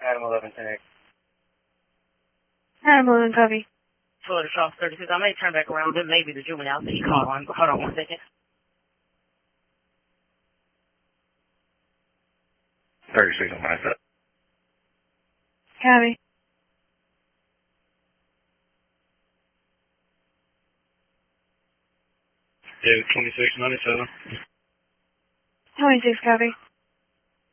Adam 1110. Adam 11 copy. Florida South 36. I may turn back around. It may be the juvenile that he called on. Hold on 1 second. 36 on my side. Copy. Yeah, 2697. 26 copy.